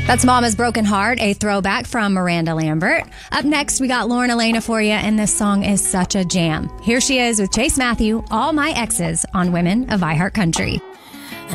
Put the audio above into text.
That's Mama's Broken Heart, a throwback from Miranda Lambert. Up next, we got Lauren Elena for you, and this song is such a jam. Here she is with Chase Matthew, All My Exes, on Women of iHeart Country.